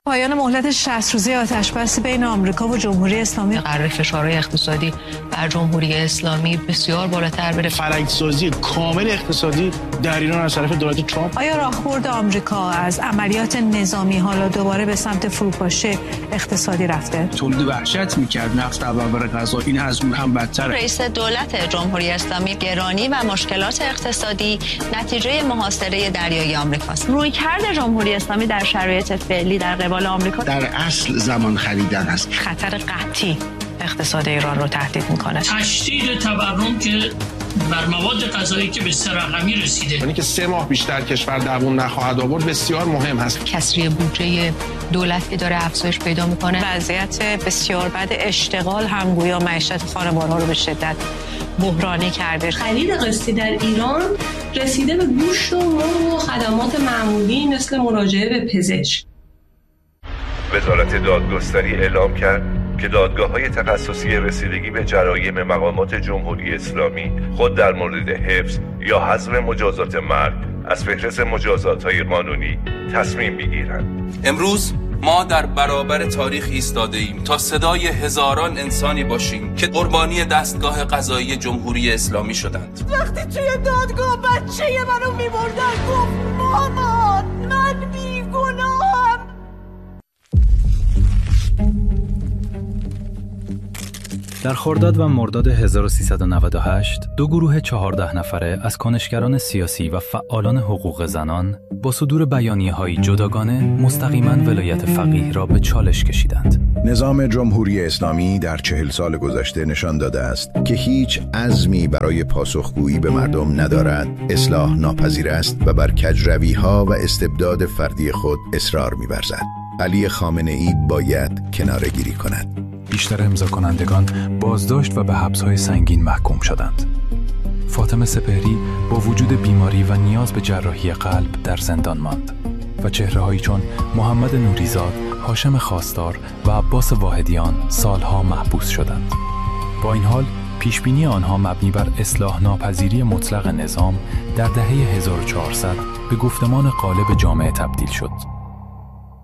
پایان مهلت 60 روزه آتش‌بس بین آمریکا و جمهوری اسلامی قرار فشارهای اقتصادی بر جمهوری اسلامی بسیار بالاتر بره. فرهنگ‌سازی کامل اقتصادی در ایران از طرف دولت ترامپ. آیا راهبرد آمریکا از عملیات نظامی حالا دوباره به سمت فروپاشی اقتصادی رفته؟ تولید وحشت می‌کرد، نفت و برابر غذا، این از اون هم بدتره. رئیس دولت جمهوری اسلامی گرانی و مشکلات اقتصادی نتیجه محاصره دریایی آمریکاست. رویکرد جمهوری اسلامی در شرایط فعلی در قبال آمریکا در اصل زمان خریدن است. خطر قطعی اقتصاد ایران رو تهدید میکنه. تشدید تورم که بر مواد غذایی که به 3 رقمی رسیده، یعنی که 3 ماه بیشتر کشور دووم نخواهد آورد بسیار مهم هست. کسری بودجه دولت که داره افزایش پیدا میکنه، وضعیت بسیار بد اشتغال هم گویا معیشت خانوارها رو به شدت بحرانی کرده. خرید قسطی در ایران رسیده به گوشت و مرغ و خدمات معمولی مثل مراجعه به پزشک. وزارت دادگستری اعلام کرد که دادگاه‌های تخصصی رسیدگی به جرایم مقامات جمهوری اسلامی خود در مورد حفظ یا حذف مجازات مرگ از فهرست مجازات‌های قانونی تصمیم بگیرند. امروز ما در برابر تاریخ ایستاده ایم تا صدای هزاران انسانی باشیم که قربانی دستگاه قضایی جمهوری اسلامی شدند. وقتی توی دادگاه بچه منو میبردن گفت مامان من بیگناهم. در خرداد و مرداد 1398 2 گروه 14 نفره از کنشگران سیاسی و فعالان حقوق زنان با صدور بیانیه‌های جداگانه مستقیما ولایت فقیه را به چالش کشیدند. نظام جمهوری اسلامی در 40 سال گذشته نشان داده است که هیچ عزمی برای پاسخگویی به مردم ندارد، اصلاح ناپذیر است و بر کجروی‌ها و استبداد فردی خود اصرار می‌ورزد. علی خامنه‌ای باید کناره‌گیری کند. بیشتر امضا کنندگان بازداشت و به حبس‌های سنگین محکوم شدند. فاطمه سپهری با وجود بیماری و نیاز به جراحی قلب در زندان ماند و چهره‌هایی چون محمد نوریزاد، هاشم خواستار و عباس واحدیان سالها محبوس شدند. با این حال پیشبینی آنها مبنی بر اصلاح ناپذیری مطلق نظام در دهه 1400 به گفتمان غالب جامعه تبدیل شد.